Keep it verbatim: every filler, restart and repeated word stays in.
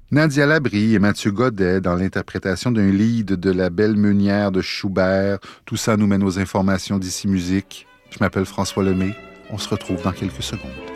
Nadia Labrie et Mathieu Godet dans l'interprétation d'un lead de La Belle Meunière de Schubert. Tout ça nous mène aux informations d'ici musique. Je m'appelle François Lemay. On se retrouve dans quelques secondes.